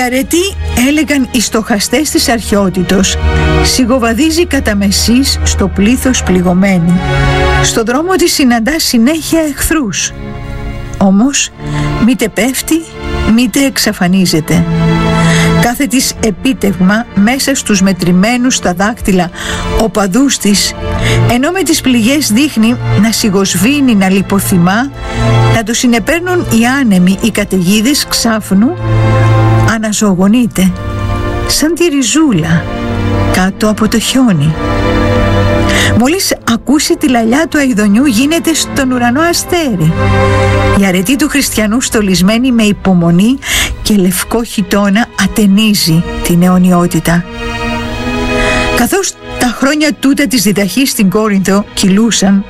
αρετή, έλεγαν οι στοχαστές της αρχαιότητος, σιγοβαδίζει κατά μεσής στο πλήθος πληγωμένη. Στο δρόμο της συναντά συνέχεια εχθρούς. Όμως μήτε πέφτει, μήτε εξαφανίζεται. Κάθε της επίτευγμα μέσα στους μετρημένους στα δάκτυλα οπαδούς της, ενώ με τις πληγές δείχνει να σιγοσβήνει, να λιποθυμά, να το συνεπέρνουν οι άνεμοι, οι καταιγίδες, ξάφνου αναζωογονείται σαν τη ριζούλα κάτω από το χιόνι. Μόλις ακούσει τη λαλιά του αηδονιού γίνεται στον ουρανό αστέρι. Η αρετή του χριστιανού στολισμένη με υπομονή και λευκό χιτώνα ατενίζει την αιωνιότητα. Καθώς τα χρόνια τούτα της διδαχής στην Κόρινθο κυλούσαν,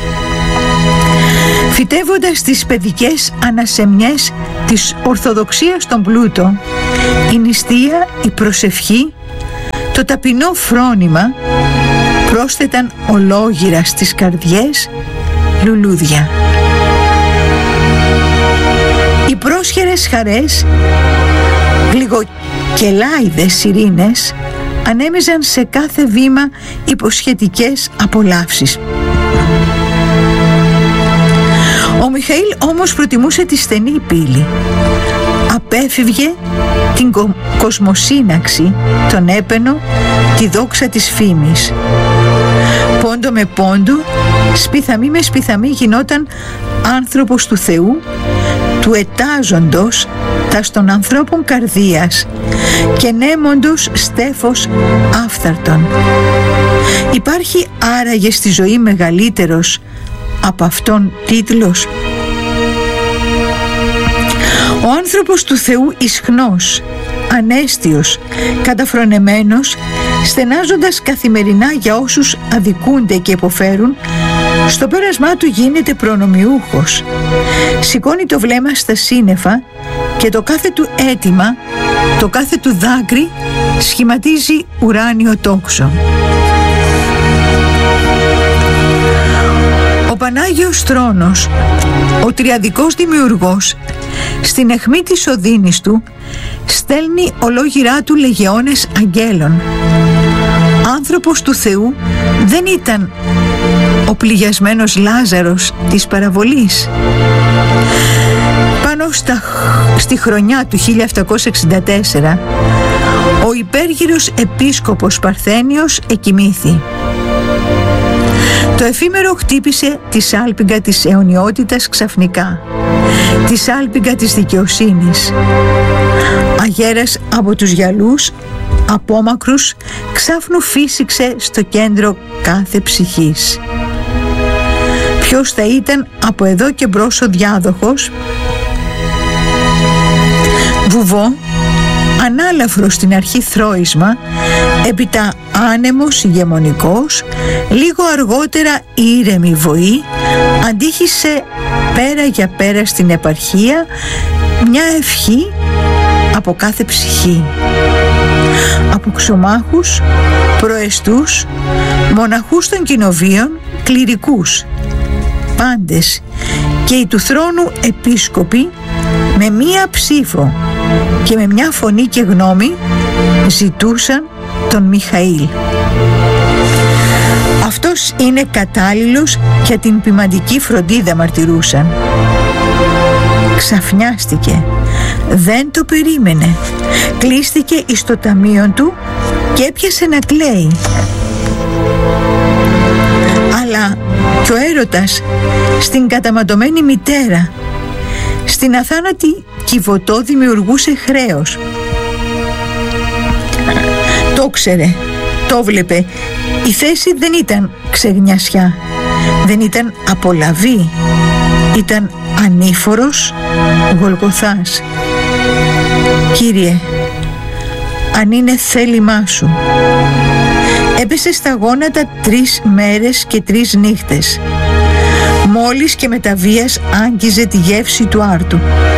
φυτεύοντας τις παιδικές ανασεμιές της Ορθοδοξίας στον πλούτο, η νηστεία, η προσευχή, το ταπεινό φρόνημα πρόσθεταν ολόγυρα στις καρδιές λουλούδια. Οι πρόσχερες χαρές, γλυκοκελάιδες σιρήνες, ανέμεζαν σε κάθε βήμα υποσχετικές απολαύσεις. Ο Μιχαήλ όμως προτιμούσε τη στενή πύλη. Απέφευγε την κοσμοσύναξη, τον έπαινο, τη δόξα της φήμης. Πόντο με πόντο, σπιθαμή με σπιθαμή γινόταν άνθρωπος του Θεού, του ετάζοντος τας των ανθρώπων καρδίας και νέμοντος στέφος άφθαρτον. Υπάρχει άραγε στη ζωή μεγαλύτερος από αυτόν τίτλος? Ο άνθρωπος του Θεού ισχνός, ανέστιος, καταφρονεμένος, στενάζοντας καθημερινά για όσους αδικούνται και υποφέρουν, στο πέρασμά του γίνεται προνομιούχος. Σηκώνει το βλέμμα στα σύννεφα και το κάθε του αίτημα, το κάθε του δάκρυ σχηματίζει ουράνιο τόξο. Ο Πανάγιος Θρόνος, ο τριαδικός δημιουργός, στην αιχμή της οδύνης του στέλνει ολόγυρά του λεγεώνες αγγέλων. Άνθρωπος του Θεού δεν ήταν ο πληγιασμένος Λάζαρος της παραβολής. Πάνω στη χρονιά του 1764 ο υπέργυρος επίσκοπος Παρθένιος εκοιμήθη. Το εφήμερο χτύπησε τη σάλπιγγα της αιωνιότητας ξαφνικά, τη σάλπιγγα της δικαιοσύνης. Αγέρας από τους γυαλούς, απόμακρους, ξάφνου φύσηξε στο κέντρο κάθε ψυχής. Ποιος θα ήταν από εδώ και μπρος ο διάδοχος? Βουβό, ανάλαφρο στην αρχή θρώισμα, έπειτα άνεμος ηγεμονικός, λίγο αργότερα ήρεμη βοή, αντίχησε πέρα για πέρα στην επαρχία μια ευχή από κάθε ψυχή. Από ξωμάχους, προεστούς, μοναχούς των κοινοβίων, κληρικούς, πάντες και οι του θρόνου επίσκοποι με μία ψήφο και με μια φωνή και γνώμη ζητούσαν τον Μιχαήλ. Αυτός είναι κατάλληλος για την ποιμαντική φροντίδα, μαρτυρούσαν. Ξαφνιάστηκε, δεν το περίμενε, κλείστηκε εις το ταμείο του και έπιασε να κλαίει. Αλλά κι ο έρωτας στην καταματωμένη μητέρα, στην αθάνατη Κιβωτό δημιουργούσε χρέος. Το ξέρε, το βλέπε. Η θέση δεν ήταν ξεγνιασιά, δεν ήταν απολαβή, ήταν ανήφορος Γολγοθάς. Κύριε, αν είναι θέλημά σου. Έπεσε στα γόνατα 3 μέρες και 3 νύχτες. Μόλις και με τα βίας άγγιζε τη γεύση του άρτου.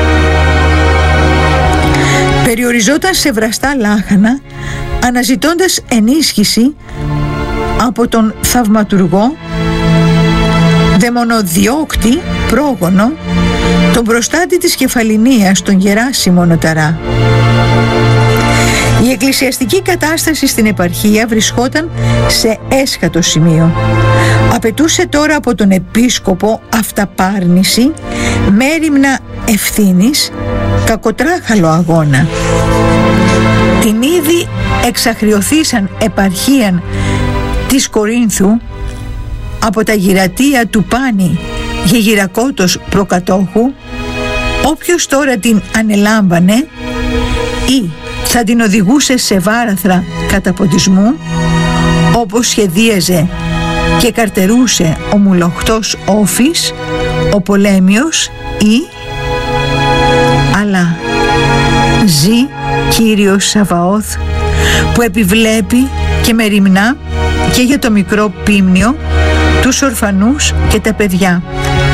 Περιοριζόταν σε βραστά λάχανα, αναζητώντας ενίσχυση από τον θαυματουργό, δαιμονοδιώκτη πρόγονο, τον προστάτη της Κεφαληνίας, τον Γεράσιμο Νοταρά. Η εκκλησιαστική κατάσταση στην επαρχία βρισκόταν σε έσχατο σημείο. Απαιτούσε τώρα από τον επίσκοπο αυταπάρνηση, μέριμνα ευθύνης, κακοτράχαλο αγώνα. Την ήδη εξαχριωθήσαν επαρχίαν της Κορίνθου από τα γυρατεία του Πάνη Γεγυρακότος προκατόχου, όποιος τώρα την ανελάμβανε ή θα την οδηγούσε σε βάραθρα καταποντισμού, όπως σχεδίαζε και καρτερούσε ο μουλοχτός Όφης, ο Πολέμιος ή αλλά ζει Κύριος Σαβαώθ, που επιβλέπει και μεριμνά και για το μικρό πίμνιο, τους ορφανούς και τα παιδιά.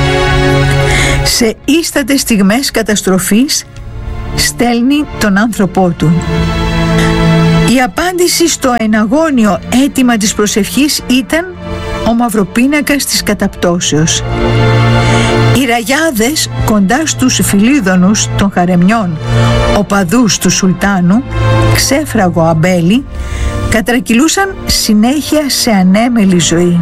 Σε ίστατες στιγμές καταστροφής στέλνει τον άνθρωπό του. Η απάντηση στο εναγώνιο αίτημα της προσευχής ήταν ο μαυροπίνακας της καταπτώσεως. Οι ραγιάδες κοντά στους φιλίδωνους των χαρεμιών οπαδούς του Σουλτάνου, ξέφραγο αμπέλι, κατρακυλούσαν συνέχεια σε ανέμελη ζωή.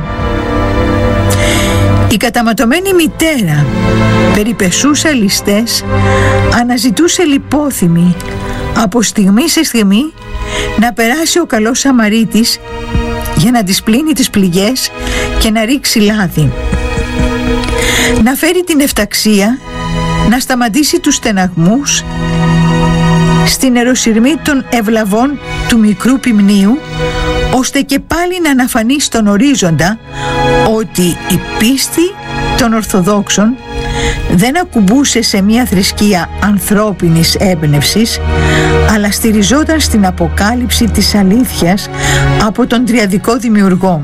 Η καταματωμένη μητέρα, περιπεσούσα ληστές, αναζητούσε λιπόθυμη από στιγμή σε στιγμή να περάσει ο καλός Σαμαρίτης για να της πλύνει τις πληγές και να ρίξει λάδι, να φέρει την ευταξία, να σταματήσει τους στεναγμούς στην ερωσυρμή των ευλαβών του μικρού ποιμνίου, ώστε και πάλι να αναφανεί στον ορίζοντα ότι η πίστη των Ορθοδόξων δεν ακουμπούσε σε μια θρησκεία ανθρώπινης έμπνευσης, αλλά στηριζόταν στην αποκάλυψη της αλήθειας από τον τριαδικό δημιουργό.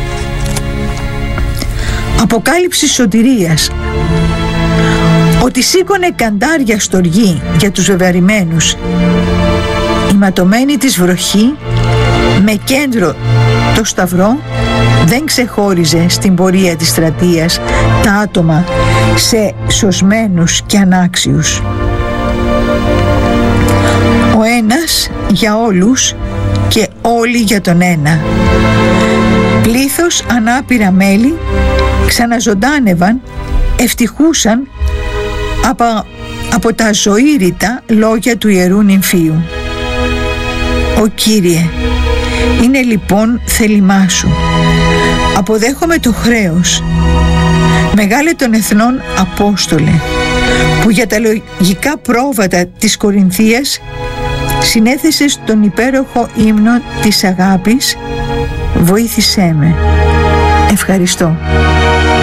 Αποκάλυψη σωτηρίας, ότι σήκωνε καντάρια στοργή για τους βεβαρημένους. Η ματωμένη της βροχή με κέντρο το Σταυρό δεν ξεχώριζε στην πορεία της στρατείας τα άτομα σε σωσμένους και ανάξιους. Ο ένας για όλους και όλοι για τον ένα. Πλήθος ανάπηρα μέλη ξαναζωντάνευαν, ευτυχούσαν από τα ζωήρητα λόγια του Ιερού Νυμφίου. «Ο Κύριε, είναι λοιπόν θέλημά σου. Αποδέχομαι το χρέος. Μεγάλε των εθνών Απόστολε, που για τα λογικά πρόβατα της Κορινθίας συνέθεσες τον υπέροχο ύμνο της αγάπης, βοήθησέ με. Ευχαριστώ».